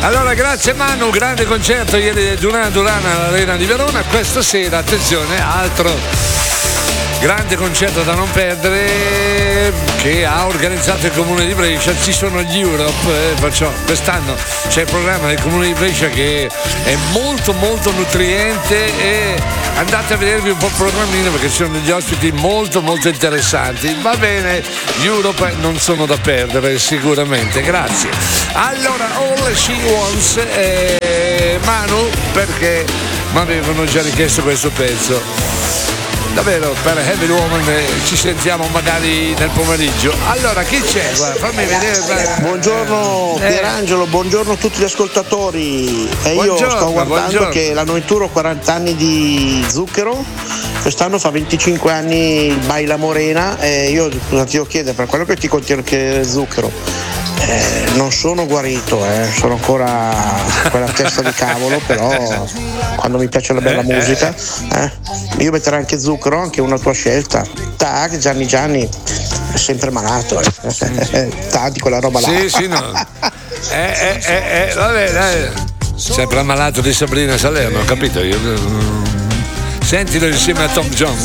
Allora, grazie Manu, grande concerto ieri di Duran Duran all'Arena di Verona. Questa sera, attenzione, altro grande concerto da non perdere che ha organizzato il Comune di Brescia. Ci sono gli Europe, perciò quest'anno c'è il programma del Comune di Brescia che è molto molto nutriente e andate a vedervi un po' il programmino perché ci sono degli ospiti molto molto interessanti. Va bene, gli Europe non sono da perdere sicuramente, grazie. Allora, All She Wants, Manu, perché mi avevano già richiesto questo pezzo. Davvero, per Heavy Woman ci sentiamo magari nel pomeriggio. Allora, chi c'è? Guarda, fammi vedere. Buongiorno Pierangelo, buongiorno a tutti gli ascoltatori. Io sto guardando che l'anno in tour 40 anni di Zucchero, quest'anno fa 25 anni il Baila Morena e io ti devo chiedere, per quello che ti contiene che Zucchero. Non sono guarito, sono ancora quella testa di cavolo, però quando mi piace la bella musica, io metterei anche Zucchero, anche una tua scelta. Tac, Gianni è sempre malato, di quella roba là. Sì, no. Vabbè, dai. Sempre ammalato di Sabrina Salerno, ho capito io. Sentilo insieme a Tom Jones.